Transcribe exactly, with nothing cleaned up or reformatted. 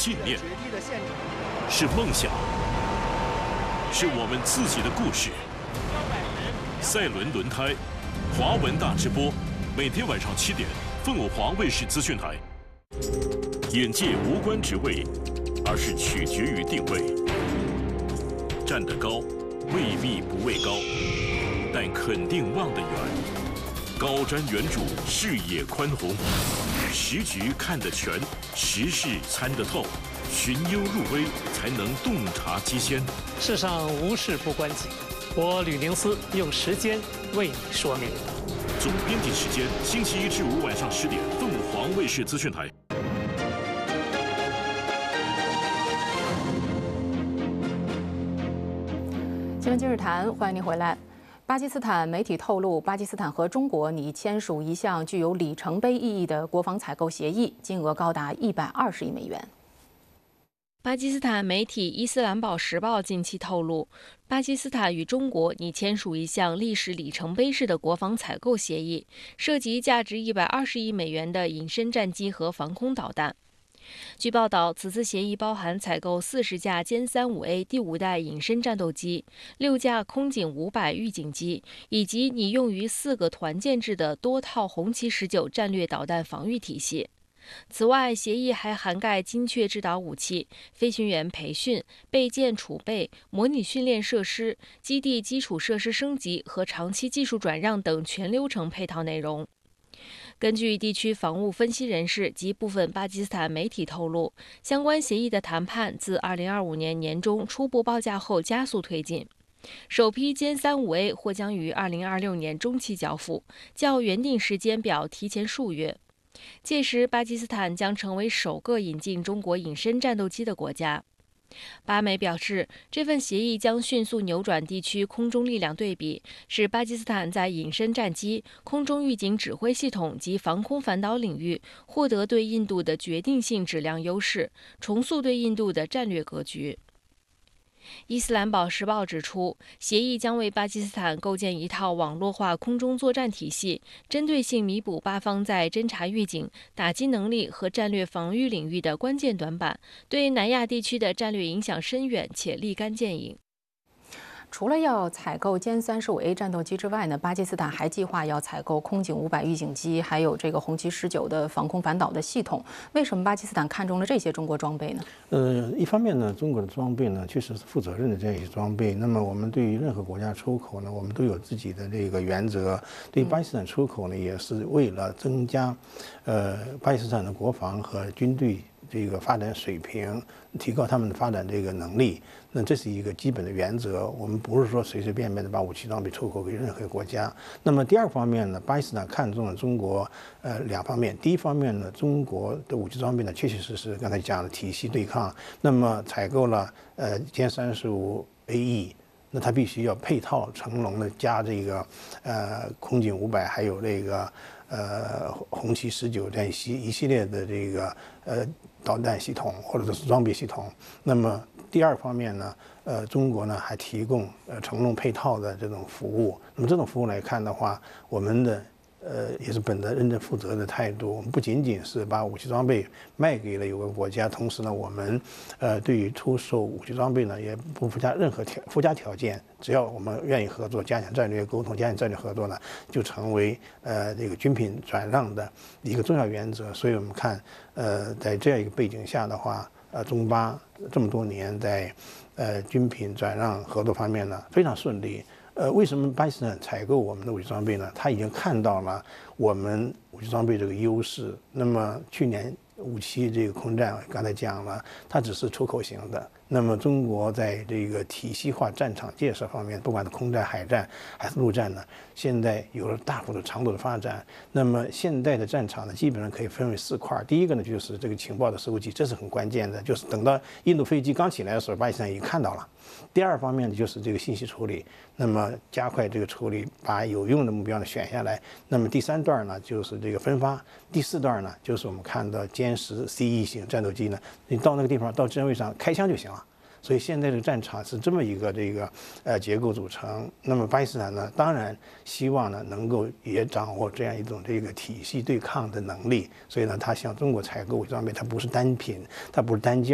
信念，是梦想，是我们自己的故事。赛伦轮胎，华文大直播，每天晚上七点，凤凰卫视资讯台。眼界无关职位，而是取决于定位。站得高，未必不畏高，但肯定望得远。高瞻远瞩，视野宽宏，时局看得全，时事参得透，寻幽入微，才能洞察机先。 世上无事不关己，我吕宁思用时间为你说明。 总编辑时间：星期一至五晚上十点，凤凰卫视资讯台。 新闻今日谈，欢迎您回来。巴基斯坦媒体透露，巴基斯坦和中国拟签署一项具有里程碑意义的国防采购协议，金额高达一百二十亿美元。 巴基斯坦媒体《伊斯兰堡时报》近期透露，巴基斯坦与中国拟签署一项历史里程碑式的国防采购协议，涉及价值一百二十亿美元的隐身战机和防空导弹。据报道，此次协议包含采购四十架歼三五 A 第五代隐身战斗机、六架空警五百预警机，以及拟用于四个团建制的多套红旗十九战略导弹防御体系。此外，协议还涵盖精确制导武器、飞行员培训、备件储备、模拟训练设施、基地基础设施升级和长期技术转让等全流程配套内容。根据地区防务分析人士及部分巴基斯坦媒体透露，相关协议的谈判自二零二五年年中初步报价后加速推进。首批歼三五 A 或将于二零二六年中期交付，较原定时间表提前数月。届时，巴基斯坦将成为首个引进中国隐身战斗机的国家。巴媒表示，这份协议将迅速扭转地区空中力量对比，使巴基斯坦在隐身战机、空中预警指挥系统及防空反导领域获得对印度的决定性质量优势，重塑对印度的战略格局。伊斯兰堡时报指出，协议将为巴基斯坦构建一套网络化空中作战体系，针对性弥补巴方在侦察预警、打击能力和战略防御领域的关键短板，对南亚地区的战略影响深远且立竿见影。 除了要采购歼三十五 A 战斗机之外呢，巴基斯坦还计划要采购空警五百预警机，还有这个红旗十九的防空反导的系统。为什么巴基斯坦看中了这些中国装备呢？ 呃，一方面呢，中国的装备呢确实是负责任的这样一些装备。那么我们对于任何国家出口呢，我们都有自己的这个原则。对于巴基斯坦出口呢，也是为了增加，呃，巴基斯坦的国防和军队这个发展水平，提高他们的发展这个能力。那这是一个基本的原则，我们不是说随随便便的把武器装备出口给任何国家。那么第二方面呢，巴基斯坦看中了中国，呃，两方面。第一方面呢，中国的武器装备呢，确确实实刚才讲的体系对抗，那么采购了呃歼三十五 A E。那它必须要配套成龙的加这个，呃，空警五百，还有这个，呃，红旗十九这样一系一系列的这个呃导弹系统或者是装备系统。那么第二方面呢，呃，中国呢还提供呃成龙配套的这种服务。那么这种服务来看的话，我们的。呃，也是本着认真负责的态度，我们不仅仅是把武器装备卖给了有个国家，同时呢，我们呃对于出售武器装备呢，也不附加任何条附加条件，只要我们愿意合作，加强战略沟通，加强战略合作呢，就成为呃这个军品转让的一个重要原则。所以我们看，呃，在这样一个背景下的话，呃，中巴这么多年在呃军品转让合作方面呢，非常顺利。呃，为什么巴基斯坦采购我们的武器装备呢？他已经看到了我们武器装备这个优势。那么去年五七这个空战，刚才讲了，它只是出口型的。那么中国在这个体系化战场建设方面，不管是空战、海战还是陆战呢，现在有了大幅的长度的发展。那么现在的战场呢，基本上可以分为四块。第一个呢，就是这个情报的收集，这是很关键的，就是等到印度飞机刚起来的时候，巴基斯坦已经看到了。第二方面呢，就是这个信息处理，那么加快这个处理，把有用的目标呢选下来。那么第三段呢，就是这个分发。第四段呢，就是我们看到歼十 C E 型战斗机呢，你到那个地方到阵位上开枪就行了。所以现在这个战场是这么一个这个呃结构组成。那么巴基斯坦呢，当然希望呢能够也掌握这样一种这个体系对抗的能力。所以呢，它向中国采购武器装备，它不是单品，它不是单件。